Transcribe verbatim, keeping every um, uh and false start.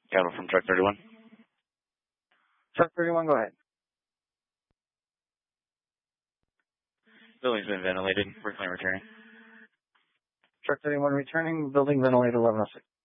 Cattle from Truck thirty-one. Truck thirty-one, go ahead. Building's been ventilated. We're returning. Truck thirty-one returning, building ventilated eleven oh six.